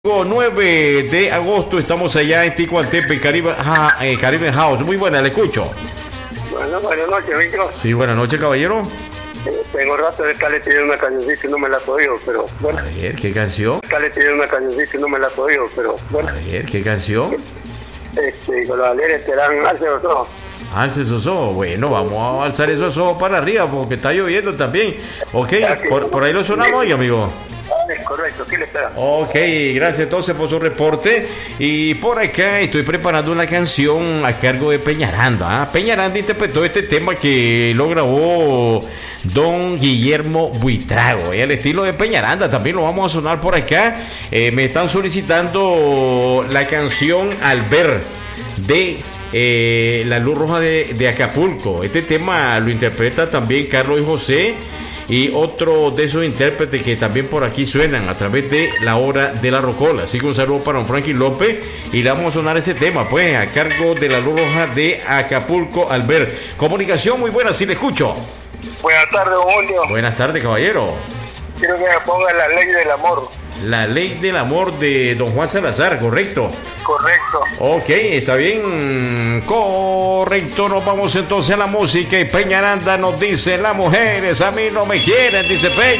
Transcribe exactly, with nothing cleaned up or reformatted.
nueve de agosto estamos allá en Ticuantepe, Caribe, ja, eh, Caribe House. Muy buena, le escucho. Bueno, buenas noches, Víctor. Sí, buenas noches, caballero. Eh, tengo rato de estarle pidiendo una cancioncita y no me la he podido, pero bueno. A ver, ¿qué canción? Estarle pidiendo una cancioncita y no me la he podido, pero bueno. A ver, ¿qué canción? Este, con los alegres te dan alce los ojos. Alce esos ojos. Bueno, vamos a alzar esos ojos para arriba porque está lloviendo también. Ok, por, por ahí lo sonamos hoy, amigo. Es correcto, ¿qué le está? Ok, gracias entonces por su reporte. Y por acá estoy preparando una canción a cargo de Peñaranda. ¿eh? Peñaranda interpretó este tema que lo grabó don Guillermo Buitrago. ¿eh? El estilo de Peñaranda también lo vamos a sonar por acá. Eh, me están solicitando la canción Al Ver de eh, La Luz Roja de, de Acapulco. Este tema lo interpreta también Carlos y José. Y otro de esos intérpretes que también por aquí suenan a través de La Hora de la Rocola. Así que un saludo para don Frankie López. Y le vamos a sonar ese tema, pues, a cargo de La Luz Roja de Acapulco, al ver. Comunicación muy buena, si le escucho. Buenas tardes, don Julio. Buenas tardes, caballero. Quiero que me ponga La Ley del Amor. La Ley del Amor de don Juan Salazar, ¿correcto? Correcto. Ok, está bien. Correcto, nos vamos entonces a la música. Y Peñaranda nos dice: las mujeres a mí no me quieren, dice Peña.